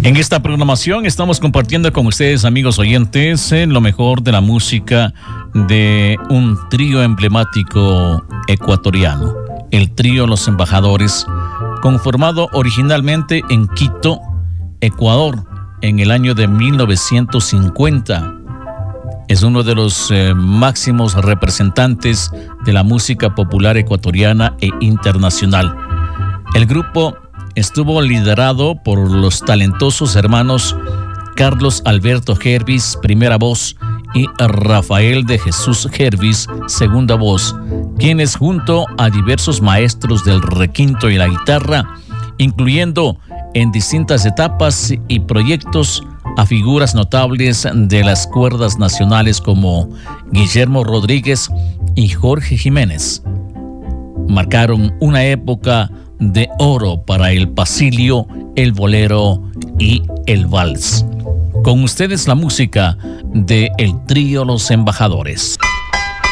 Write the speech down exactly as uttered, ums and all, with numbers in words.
En esta programación estamos compartiendo con ustedes, amigos oyentes, eh, lo mejor de la música de un trío emblemático ecuatoriano, el trío Los Embajadores, conformado originalmente en Quito, Ecuador, en el año de mil novecientos cincuenta. Es uno de los eh, máximos representantes de la música popular ecuatoriana e internacional. El grupo estuvo liderado por los talentosos hermanos Carlos Alberto Gervis, primera voz, y Rafael de Jesús Gervis, segunda voz, quienes junto a diversos maestros del requinto y la guitarra, incluyendo en distintas etapas y proyectos a figuras notables de las cuerdas nacionales como Guillermo Rodríguez y Jorge Jiménez, marcaron una época de oro para el pasillo, el bolero y el vals. Con ustedes la música de el trío Los Embajadores.